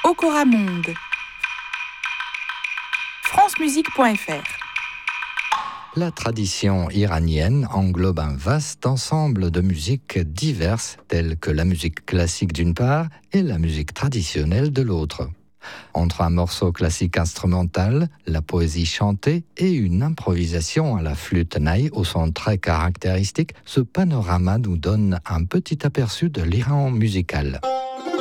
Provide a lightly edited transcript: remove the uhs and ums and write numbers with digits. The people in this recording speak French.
Okora Monde. francemusique.fr. La tradition iranienne englobe un vaste ensemble de musiques diverses, telles que la musique classique d'une part et la musique traditionnelle de l'autre. Entre un morceau classique instrumental, la poésie chantée et une improvisation à la flûte naï au son très caractéristique, ce panorama nous donne un petit aperçu de l'Iran musical.